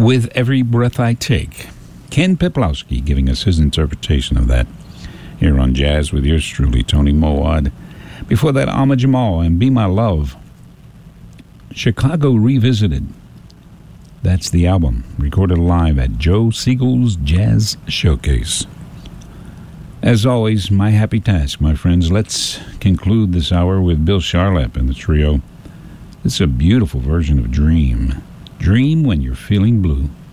With Every Breath I Take. Ken Peplowski giving us his interpretation of that here on Jazz with yours truly, Tony Mowad. Before that, Ahmad Jamal and Be My Love. Chicago Revisited. That's the album, recorded live at Joe Siegel's Jazz Showcase. As always, my happy task, my friends. Let's conclude this hour with Bill Charlap and the trio. It's a beautiful version of Dream. Dream when you're feeling blue.